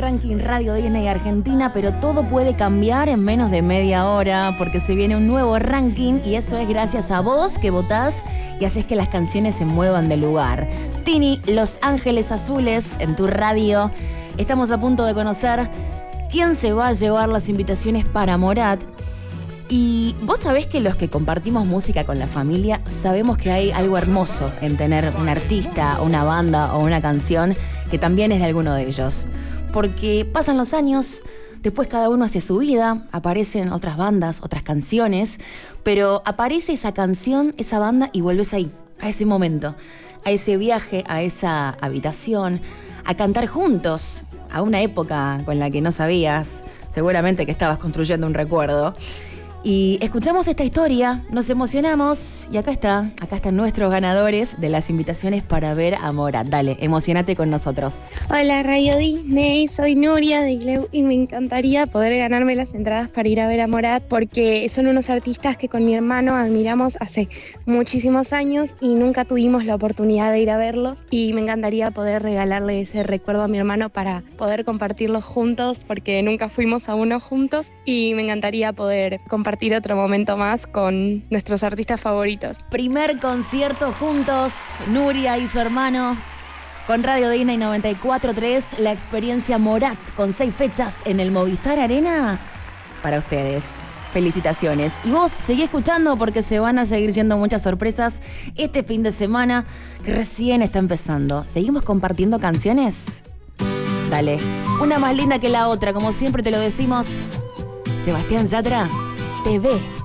ranking Radio Disney Argentina, pero todo puede cambiar en menos de media hora porque se viene un nuevo ranking y eso es gracias a vos que votás y haces que las canciones se muevan de lugar. Tini, Los Ángeles Azules en tu radio. Estamos a punto de conocer quién se va a llevar las invitaciones para Morat. Y vos sabés que los que compartimos música con la familia sabemos que hay algo hermoso en tener un artista, una banda o una canción que también es de alguno de ellos. Porque pasan los años, después cada uno hace su vida, aparecen otras bandas, otras canciones, pero aparece esa canción, esa banda y vuelves ahí, a ese momento, a ese viaje, a esa habitación, a cantar juntos, a una época con la que no sabías, seguramente que estabas construyendo un recuerdo. Y escuchamos esta historia, nos emocionamos y acá están nuestros ganadores de las invitaciones para ver a Morat. Dale, emocionate con nosotros. Hola Radio Disney, soy Nuria de Igleu y me encantaría poder ganarme las entradas para ir a ver a Morat porque son unos artistas que con mi hermano admiramos hace muchísimos años y nunca tuvimos la oportunidad de ir a verlos y me encantaría poder regalarle ese recuerdo a mi hermano para poder compartirlos juntos porque nunca fuimos a uno juntos y me encantaría poder compartir otro momento más con nuestros artistas favoritos. Primer concierto juntos, Nuria y su hermano, con Radio Disney 94.3, la experiencia Morat, con 6 fechas en el Movistar Arena, para ustedes. Felicitaciones. Y vos seguí escuchando porque se van a seguir yendo muchas sorpresas este fin de semana que recién está empezando. ¿Seguimos compartiendo canciones? Dale, una más linda que la otra, como siempre te lo decimos. Sebastián Yatra TV.